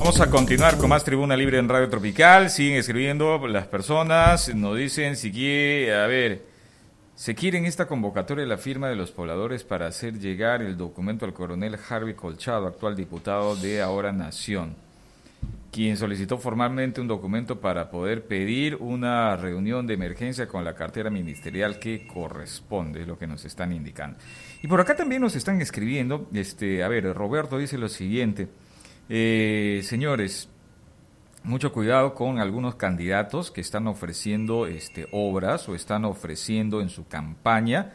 Vamos a continuar con más Tribuna Libre en Radio Tropical. Siguen escribiendo las personas, nos dicen si quiere, a ver, se quiere en esta convocatoria la firma de los pobladores para hacer llegar el documento al coronel Harvey Colchado, actual diputado de Ahora Nación, quien solicitó formalmente un documento para poder pedir una reunión de emergencia con la cartera ministerial que corresponde, es lo que nos están indicando. Y por acá también nos están escribiendo, a ver, Roberto dice lo siguiente: señores, mucho cuidado con algunos candidatos que están ofreciendo obras o están ofreciendo en su campaña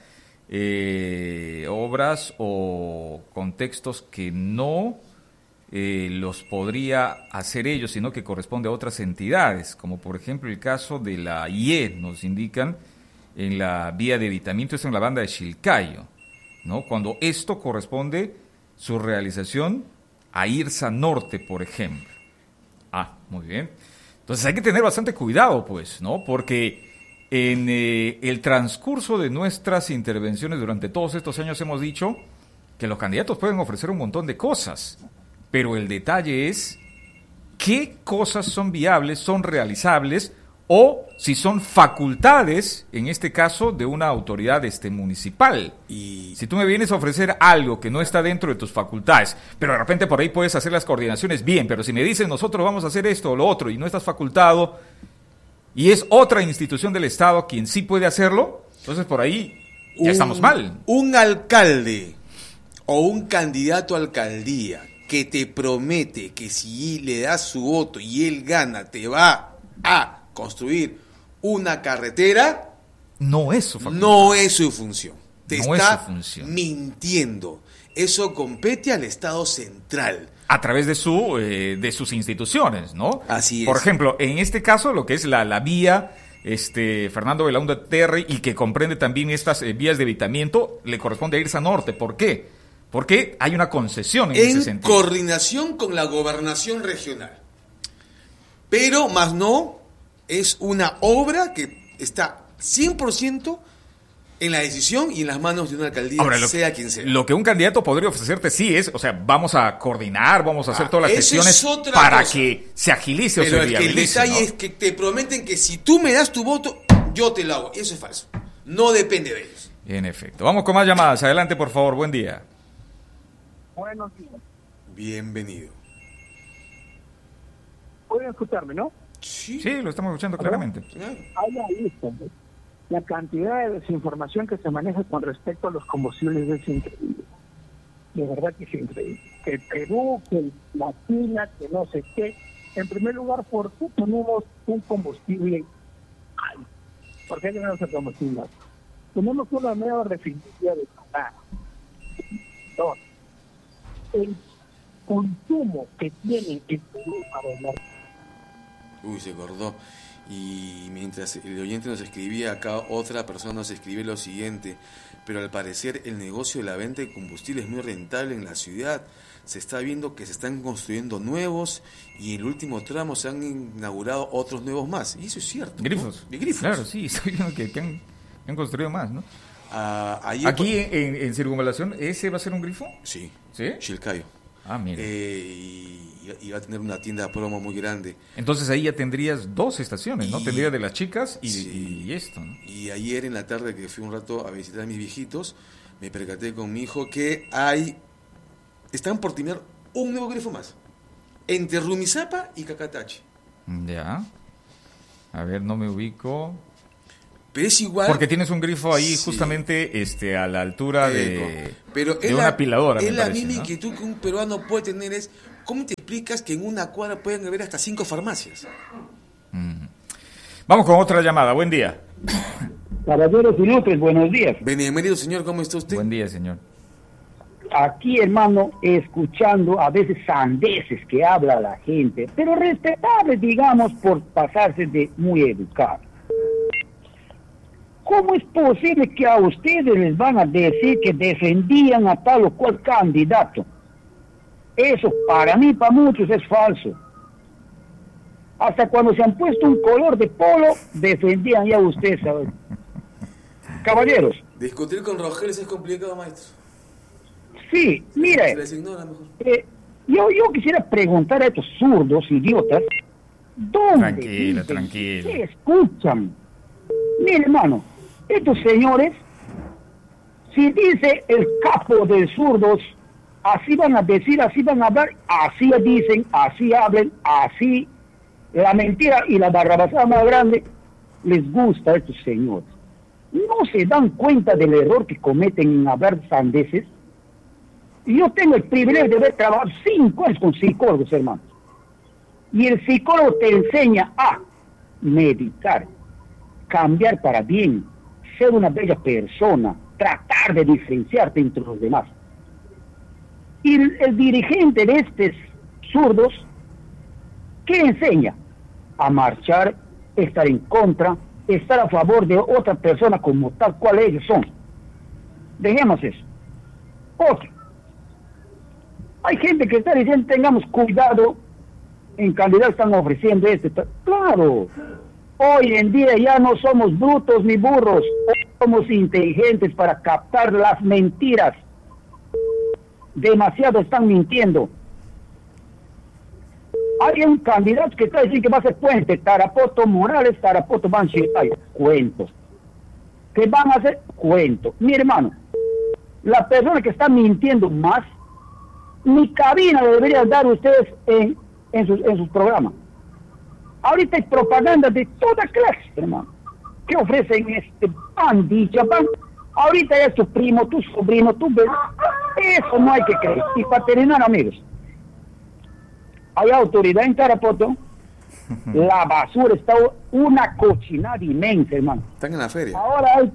obras o contextos que no los podría hacer ellos, sino que corresponde a otras entidades, como por ejemplo el caso de la IE, nos indican, en la vía de evitamiento, es en la banda de Chilcayo, ¿no? Cuando esto corresponde, su realización, a IRSA Norte, por ejemplo. Ah, muy bien. Entonces hay que tener bastante cuidado, pues, ¿no? Porque en el transcurso de nuestras intervenciones durante todos estos años hemos dicho que los candidatos pueden ofrecer un montón de cosas, pero el detalle es qué cosas son viables, son realizables, o si son facultades, en este caso, de una autoridad municipal. Y si tú me vienes a ofrecer algo que no está dentro de tus facultades, pero de repente por ahí puedes hacer las coordinaciones bien, pero si me dices nosotros vamos a hacer esto o lo otro y no estás facultado, y es otra institución del Estado quien sí puede hacerlo, entonces por ahí ya estamos mal. Un alcalde o un candidato a alcaldía que te promete que si le das su voto y él gana, te va a construir una carretera, no es su facultad. No es su función. Te no está es su función. Mintiendo. Eso compete al Estado central. A través de sus instituciones, ¿no? Así es. Por ejemplo, en este caso, lo que es la vía Fernando Belaúnde Terry, y que comprende también estas vías de evitamiento, le corresponde a IRSA Norte. ¿Por qué? Porque hay una concesión en ese sentido. En coordinación con la gobernación regional. Pero, más no, es una obra que está 100% en la decisión y en las manos de una alcaldía, ahora, sea quien sea. Lo que un candidato podría ofrecerte sí es, o sea, vamos a coordinar, vamos a hacer todas las gestiones para cosa. Que se agilice o se viabilice. Pero el detalle, ¿no?, es que te prometen que si tú me das tu voto, yo te lo hago. Eso es falso. No depende de ellos. En efecto. Vamos con más llamadas. Adelante, por favor. Buen día. Buenos días. Bienvenido. ¿Pueden escucharme, no? Sí, lo estamos escuchando claramente. Ahí la cantidad de desinformación que se maneja con respecto a los combustibles es increíble. De verdad que es increíble. Que Perú, que la China, que no sé qué. En primer lugar, ¿por qué tenemos un combustible alto? ¿Por qué tenemos el combustible alto? Tenemos una nueva refinería de Panamá. Dos, el consumo que tiene el Perú para el mercado. Uy, se acordó. Y mientras el oyente nos escribía acá, otra persona nos escribe lo siguiente: pero al parecer el negocio de la venta de combustible es muy rentable en la ciudad. Se está viendo que se están construyendo nuevos y en el último tramo se han inaugurado otros nuevos más. Y eso es cierto. Grifos. ¿No? De grifos. Claro, sí, estoy viendo que han construido más, ¿no? Aquí en Circunvalación, ¿ese va a ser un grifo? Sí. ¿Sí? Chilcayo. Ah, mira. Y va a tener una tienda promo muy grande. Entonces ahí ya tendrías dos estaciones, ¿no? Tendrías de las chicas sí. y esto, ¿no? Y ayer en la tarde, que fui un rato a visitar a mis viejitos, me percaté con mi hijo que están por tener un nuevo grifo más entre Rumisapa y Cacatache. Ya. A ver, no me ubico. Pero es igual. Porque tienes un grifo ahí, sí, justamente a la altura de una apiladora. Es la misma inquietud que un peruano puede tener, es ¿cómo te explicas que en una cuadra pueden haber hasta 5 farmacias? Vamos con otra llamada. Buen día. Caballeros y López, buenos días. Bienvenido, señor, ¿cómo está usted? Buen día, señor. Aquí, hermano, escuchando a veces sandeces que habla la gente, pero respetables, digamos, por pasarse de muy educado. ¿Cómo es posible que a ustedes les van a decir que defendían a tal o cual candidato? Eso para mí, para muchos, es falso. Hasta cuando se han puesto un color de polo, defendían ya ustedes, ¿sabes? Caballeros. Discutir con Rogeles es complicado, maestro. Sí, mire. Se les ignora mejor. Yo quisiera preguntar a estos zurdos, idiotas, ¿dónde Tranquilo. se escuchan? Mire, hermano, estos señores, si dice el capo de zurdos, así van a decir, así van a hablar, así dicen, así hablen, así, la mentira y la barrabasada más grande, les gusta a estos señores. ¿No se dan cuenta del error que cometen en hablar sandeces? Yo tengo el privilegio de haber trabajado 5 años con psicólogos, hermano. Y el psicólogo te enseña a meditar, cambiar para bien, ser una bella persona, tratar de diferenciarte entre los demás. Y el dirigente de estos zurdos, ¿qué enseña? A marchar, estar en contra, estar a favor de otra persona como tal cual ellos son. Dejemos eso. Otro. Hay gente que está diciendo, tengamos cuidado, en calidad están ofreciendo Claro, hoy en día ya no somos brutos ni burros, hoy somos inteligentes para captar las mentiras. Demasiado están mintiendo. Hay un candidato que está diciendo que va a ser puente, Tarapoto Morales, Tarapoto Banchitayo. Cuentos. ¿Qué van a hacer? Cuento. Mi hermano, la persona que está mintiendo más, ni cabina le deberían dar ustedes en sus programas. Ahorita hay propaganda de toda clase, hermano, que ofrecen pandilla, ahorita es tu primo, tu sobrino, tu bebé. Eso no hay que creer. Y para terminar, amigos, hay autoridad en Tarapoto, la basura está una cochinada inmensa, hermano. Están en la feria. Ahora hay,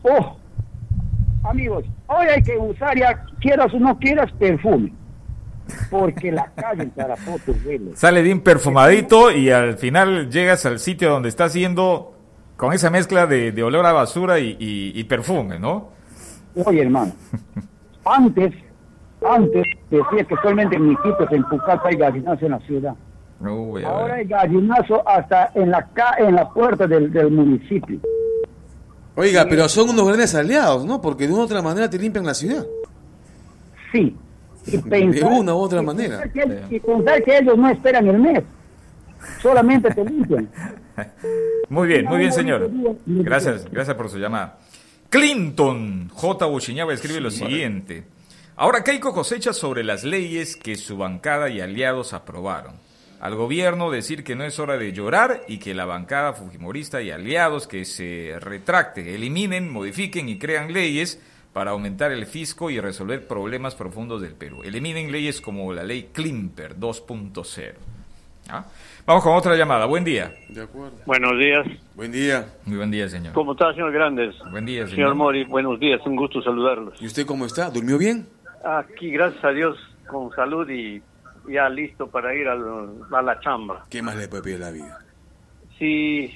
amigos, hoy hay que usar, ya quieras o no quieras, perfume. Porque la calle en Tarapoto huele. Sale bien perfumadito y al final llegas al sitio donde está haciendo con esa mezcla de olor a basura y perfume, ¿no? Oye, hermano, antes decía que solamente en Iquitos, en Pucallpa hay gallinazo en la ciudad. Ahora hay gallinazo hasta en la puerta del municipio. Oiga, pero son unos grandes aliados, ¿no? Porque de una u otra manera te limpian la ciudad. Sí. De una u otra manera. Y pensar que ellos no esperan el mes. Solamente te limpian. Muy bien, señor. Gracias por su llamada. Clinton J. Buchiñaba escribe lo siguiente. Ahora Keiko cosecha sobre las leyes que su bancada y aliados aprobaron. Al gobierno decir que no es hora de llorar y que la bancada fujimorista y aliados que se retracten, eliminen, modifiquen y crean leyes para aumentar el fisco y resolver problemas profundos del Perú. Eliminen leyes como la ley Klimper 2.0. ¿Ah? Vamos con otra llamada. Buen día. De acuerdo. Buenos días. Buen día. Muy buen día, señor. ¿Cómo está, señor Grandes? Buen día, señor Mori, buenos días. Un gusto saludarlos. ¿Y usted cómo está? ¿Durmió bien? Aquí, gracias a Dios, con salud y ya listo para ir a la chamba. ¿Qué más le puede pedir la vida? Sí.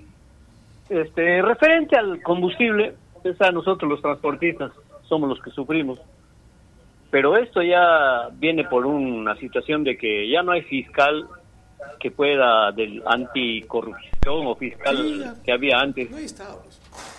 Referente al combustible, nosotros los transportistas somos los que sufrimos. Pero esto ya viene por una situación de que ya no hay fiscal que pueda, del anticorrupción o fiscal que había antes. No hay estados.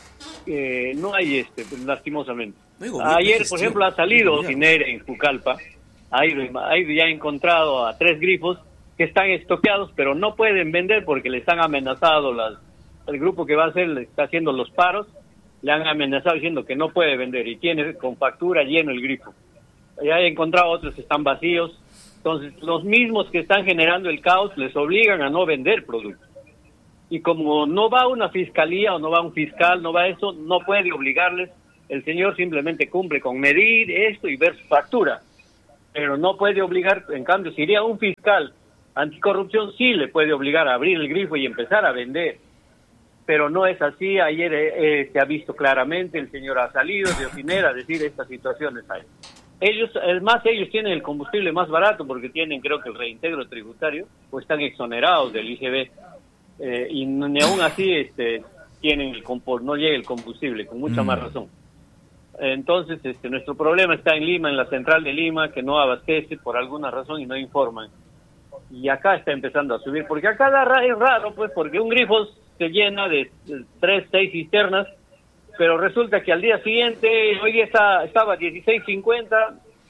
No hay lastimosamente. No Ayer, por ejemplo, ha salido Cinere en Pucallpa. Ahí ya ha encontrado a 3 grifos que están estoqueados, pero no pueden vender porque les han amenazado el grupo que va a hacer, le está haciendo los paros, le han amenazado diciendo que no puede vender y tiene con factura lleno el grifo. Ya he encontrado otros que están vacíos. Entonces, los mismos que están generando el caos les obligan a no vender productos. Y como no va una fiscalía o no va un fiscal, no va eso, no puede obligarles. El señor simplemente cumple con medir esto y ver su factura. Pero no puede obligar, en cambio, si iría un fiscal anticorrupción, sí le puede obligar a abrir el grifo y empezar a vender. Pero no es así. Ayer se ha visto claramente, el señor ha salido de Ocinera a decir estas situaciones hay. Ellos tienen el combustible más barato porque tienen, creo que el reintegro tributario, o están exonerados del IGB, y ni aún así tienen no llega el combustible, con mucha más razón. Entonces, nuestro problema está en Lima, en la central de Lima, que no abastece por alguna razón y no informan. Y acá está empezando a subir, porque acá es raro, pues, porque un grifo se llena de 3, 6 cisternas, pero resulta que al día siguiente, hoy estaba 16.50,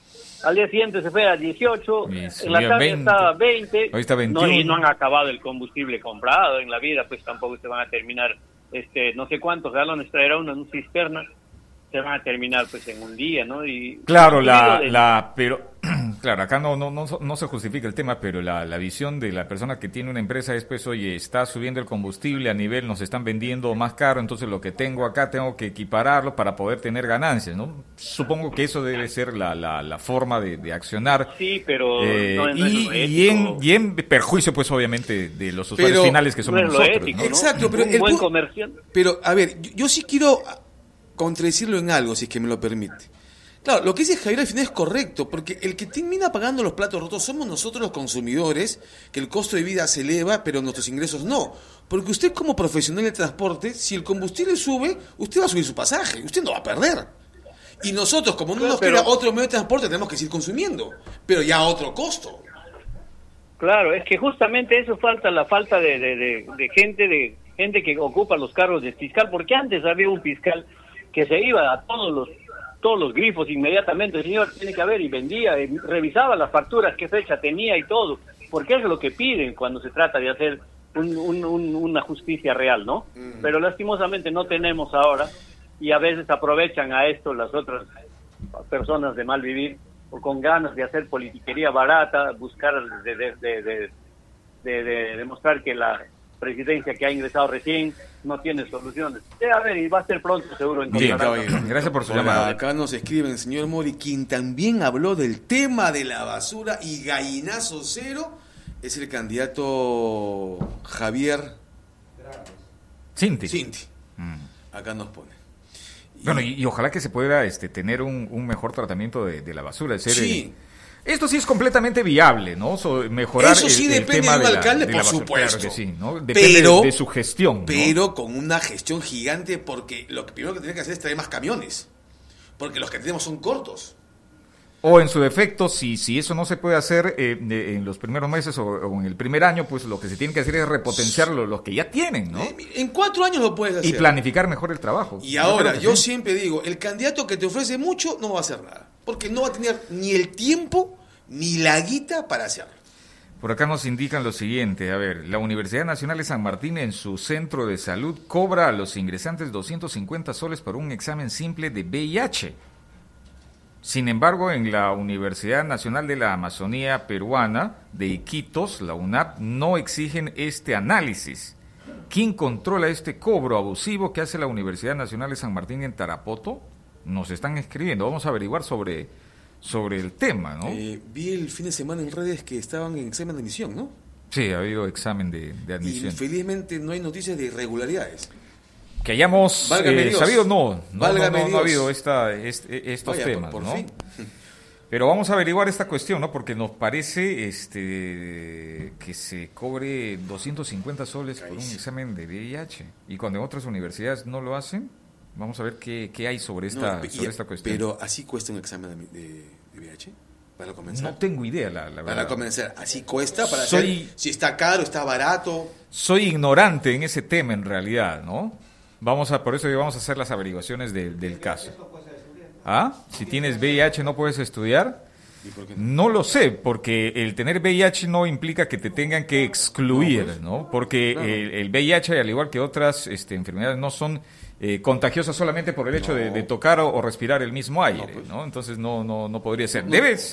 al día siguiente se fue a 18, Y en la tarde 20. estaba 20, Hoy está 21. y no han acabado el combustible comprado en la vida, pues tampoco se van a terminar, no sé cuántos galones traerá uno en una cisterna, se van a terminar pues en un día, ¿no? Y Claro, pero claro, acá no se justifica el tema, pero la visión de la persona que tiene una empresa es pues, oye, está subiendo el combustible a nivel, nos están vendiendo más caro, entonces lo que tengo acá tengo que equipararlo para poder tener ganancias, ¿no? Supongo que eso debe ser la forma de accionar. Sí, pero no es lo y en perjuicio, pues, obviamente, de los usuarios finales que somos no es lo nosotros, ético, ¿no? ¿no? Exacto, pero un buen comerciante. Pero, a ver, yo sí quiero contradecirlo en algo, si es que me lo permite. Claro, lo que dice Javier al final es correcto, porque el que termina pagando los platos rotos somos nosotros los consumidores, que el costo de vida se eleva, pero nuestros ingresos no. Porque usted como profesional de transporte, si el combustible sube, usted va a subir su pasaje, usted no va a perder. Y nosotros, como no nos queda otro medio de transporte, tenemos que seguir consumiendo, pero ya a otro costo. Claro, es que justamente eso la falta de gente que ocupa los cargos de fiscal, porque antes había un fiscal que se iba a todos los grifos inmediatamente, el señor tiene que haber, y vendía, y revisaba las facturas, qué fecha tenía y todo, porque eso es lo que piden cuando se trata de hacer una justicia real, ¿no? Pero lastimosamente no tenemos ahora, y a veces aprovechan a esto las otras personas de mal vivir, o con ganas de hacer politiquería barata, buscar de demostrar que la presidencia que ha ingresado recién no tiene soluciones. A ver, y va a ser pronto seguro encontrar. Bien, gracias por su Hola, llamada. acá nos escriben, señor Mori, quien también habló del tema de la basura y gallinazo cero es el candidato Javier Cinti. Acá nos pone. Bueno, y ojalá que se pueda tener un mejor tratamiento de la basura. Sí. Esto sí es completamente viable, ¿no? Mejorar eso sí el depende tema de un alcalde, la por basura. supuesto. Claro que sí, ¿no? Depende de su gestión, ¿no? Pero con una gestión gigante, porque lo primero que tiene que hacer es traer más camiones. Porque los que tenemos son cortos. O en su defecto, si eso no se puede hacer en los primeros meses o en el primer año, pues lo que se tiene que hacer es repotenciar los que ya tienen, ¿no? En 4 años lo puedes hacer. Y planificar mejor el trabajo. Y ahora, yo siempre digo, el candidato que te ofrece mucho no va a hacer nada. Porque no va a tener ni el tiempo ni la guita para hacerlo. Por acá nos indican lo siguiente, a ver, la Universidad Nacional de San Martín en su centro de salud cobra a los ingresantes 250 soles por un examen simple de VIH. Sin embargo, en la Universidad Nacional de la Amazonía Peruana de Iquitos, la UNAP, no exigen este análisis. ¿Quién controla este cobro abusivo que hace la Universidad Nacional de San Martín en Tarapoto? Nos están escribiendo, vamos a averiguar sobre el tema, ¿no? Vi el fin de semana en redes que estaban en examen de admisión, ¿no? Sí, ha habido examen de admisión. Y felizmente no hay noticias de irregularidades. Que hayamos sabido, no ha habido estos Vaya, temas, por ¿no? fin. Pero vamos a averiguar esta cuestión, ¿no? Porque nos parece que se cobre 250 soles por un examen de VIH. Y cuando en otras universidades no lo hacen, vamos a ver qué hay sobre esta cuestión. Pero así cuesta un examen de VIH, para comenzar. No tengo idea, la verdad. Para comenzar, así cuesta, para saber si está caro, está barato. Soy ignorante en ese tema en realidad, ¿no? Por eso vamos a hacer las averiguaciones del caso. Si tienes VIH no puedes estudiar. ¿Y por qué no lo sé, porque el tener VIH no implica que te tengan que excluir, ¿no? Porque claro. el VIH, al igual que otras enfermedades, no son contagiosas solamente por el hecho de tocar o respirar el mismo aire, ¿no? Entonces no podría ser.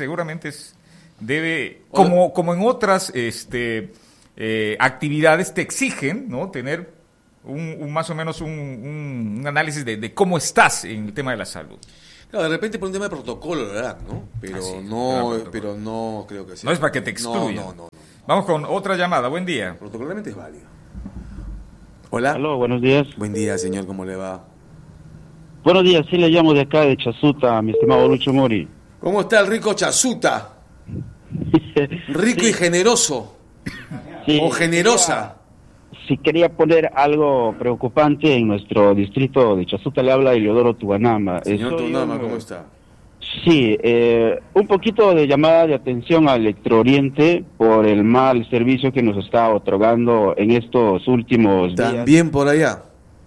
Como en otras actividades te exigen, ¿no? Tener más o menos un análisis de cómo estás en el tema de la salud. Claro, de repente por un tema de protocolo, ¿verdad? ¿no? Pero no creo que sea. No es para que te excluyan. No. Vamos con otra llamada. Buen día. Protocolamente es válido. Hola. Aló, buenos días. Buen día, señor, ¿cómo le va? Buenos días, sí le llamo de acá, de Chasuta, mi estimado Lucho Mori. ¿Cómo está el rico Chasuta? Rico y generoso. Sí, o generosa. Quería poner algo preocupante en nuestro distrito de Chasuta, le habla Eliodoro Tuanama. Señor Tuanama, ¿cómo está? Sí, un poquito de llamada de atención a Electrooriente por el mal servicio que nos está otorgando en estos últimos días. ¿También por allá?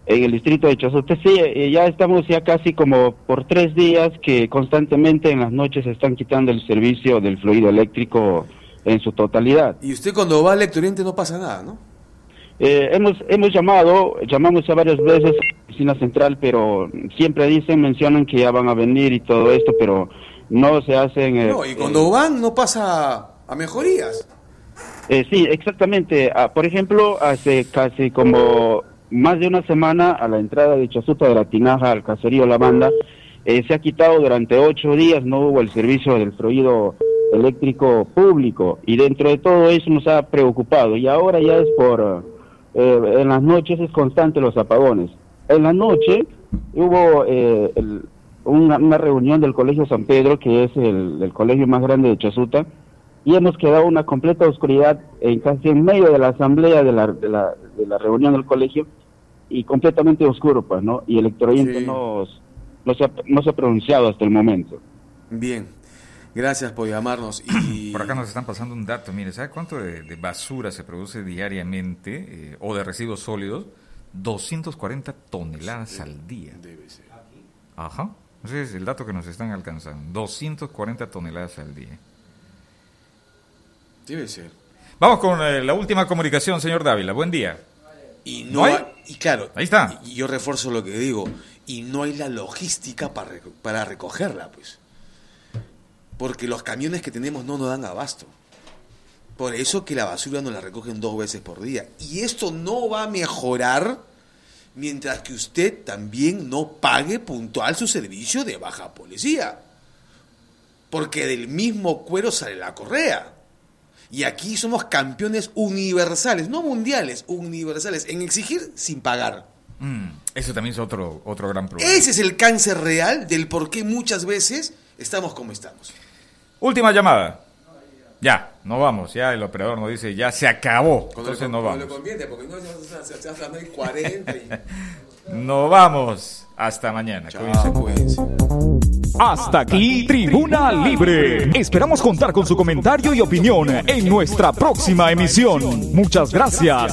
En el distrito de Chasuta, sí, ya estamos ya casi como por 3 días que constantemente en las noches están quitando el servicio del fluido eléctrico en su totalidad. Y usted cuando va al Electrooriente no pasa nada, ¿no? Hemos llamamos ya varias veces a la oficina central, pero siempre mencionan que ya van a venir y todo esto, pero no se hacen... no, y cuando van no pasa a mejorías. Sí, exactamente. Por ejemplo, hace casi como más de una semana a la entrada de Chasuta de la Tinaja al caserío La Banda, se ha quitado durante 8 días, no hubo el servicio del fluido eléctrico público, y dentro de todo eso nos ha preocupado, y ahora ya es en las noches es constante los apagones. En la noche hubo una reunión del Colegio San Pedro, que es el colegio más grande de Chasuta, y hemos quedado una completa oscuridad casi en medio de la asamblea de la reunión del colegio, y completamente oscuro, pues, ¿no? Y el Electrooriente Sí. no se ha pronunciado hasta el momento. Bien, gracias por llamarnos. Y Por acá nos están pasando un dato, mire, ¿sabe cuánto de basura se produce diariamente o de residuos sólidos? 240 toneladas al día. Debe ser. Ajá, ese es el dato que nos están alcanzando, 240 toneladas al día. Debe ser. Vamos con la última comunicación, señor Dávila, buen día. Y ¿No hay? y claro, Ahí está. Y yo refuerzo lo que digo, y no hay la logística para recogerla, pues. Porque los camiones que tenemos no nos dan abasto. Por eso que la basura nos la recogen 2 veces por día. Y esto no va a mejorar mientras que usted también no pague puntual su servicio de baja policía. Porque del mismo cuero sale la correa. Y aquí somos campeones universales, no mundiales, universales, en exigir sin pagar. Eso también es otro gran problema. Ese es el cáncer real del por qué muchas veces estamos como estamos. Última llamada. Ya, no vamos, ya el operador nos dice, ya se acabó. Entonces no vamos. le conviene, porque no se hace 40 y... No vamos. Hasta mañana. Chao, cuídense. Hasta aquí Tribuna Libre. Esperamos contar con su comentario y opinión en nuestra próxima emisión. Muchas gracias